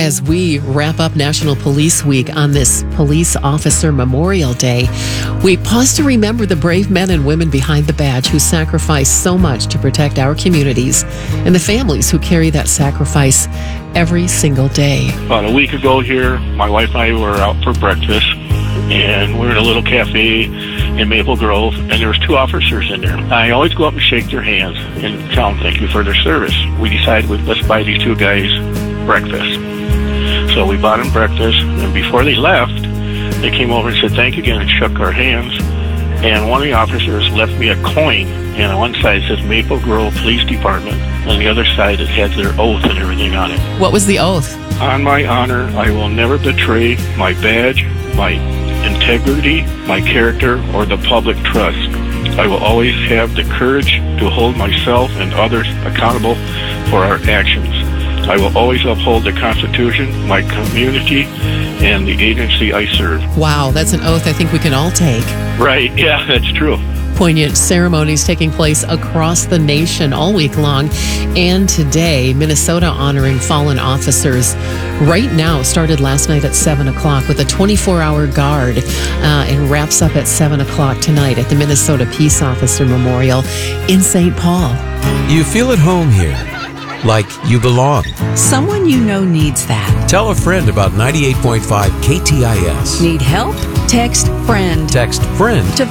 As we wrap up National Police Week on this Police Officer Memorial Day, we pause to remember the brave men and women behind the badge who sacrifice so much to protect our communities and the families who carry that sacrifice every single day. About a week ago here, my wife and I were out for breakfast, and we're in a little cafe in Maple Grove, and there was 2 officers in there. I always go up and shake their hands and tell them thank you for their service. We decided, let's buy these 2 guys breakfast. So we bought them breakfast, and before they left, they came over and said thank you again and shook our hands. And one of the officers left me a coin, and on one side it says Maple Grove Police Department, and on the other side it has their oath and everything on it. What was the oath? On my honor, I will never betray my badge, my integrity, my character, or the public trust. I will always have the courage to hold myself and others accountable for our actions. I will always uphold the Constitution, my community, and the agency I serve. Wow, that's an oath I think we can all take. Right, yeah, that's true. Poignant ceremonies taking place across the nation all week long. And today, Minnesota honoring fallen officers. Right now, started last night at 7 o'clock with a 24-hour guard and wraps up at 7 o'clock tonight at the Minnesota Peace Officer Memorial in St. Paul. You feel at home here, like you belong. Someone you know needs that. Tell a friend about 98.5 KTIS. Need help? Text FRIEND. Text FRIEND to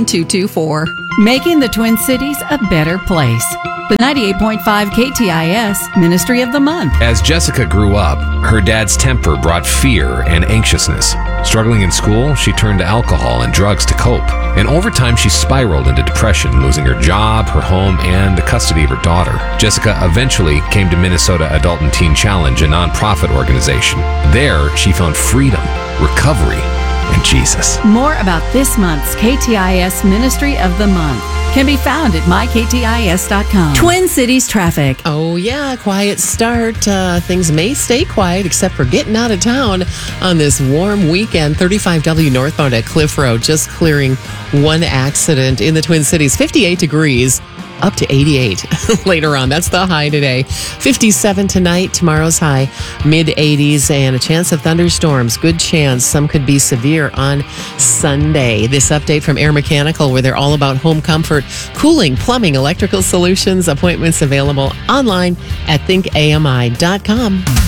41224. Making the Twin Cities a better place. The 98.5 KTIS Ministry of the Month. As Jessica grew up, her dad's temper brought fear and anxiousness. Struggling in school, she turned to alcohol and drugs to cope. And over time, she spiraled into depression, losing her job, her home, and the custody of her daughter. Jessica eventually came to Minnesota Adult and Teen Challenge, a nonprofit organization. There, she found freedom, recovery, and Jesus. More about this month's KTIS Ministry of the Month can be found at myktis.com. Twin Cities traffic. Oh, yeah, quiet start. Things may stay quiet except for getting out of town on this warm weekend. 35W northbound at Cliff Road, just clearing one accident in the Twin Cities. 58 degrees. Up to 88 later on. That's the high today. 57 tonight. Tomorrow's high, mid-80s, and a chance of thunderstorms. Good chance. Some could be severe on Sunday. This update from Air Mechanical, where they're all about home comfort, cooling, plumbing, electrical solutions. Appointments available online at thinkami.com.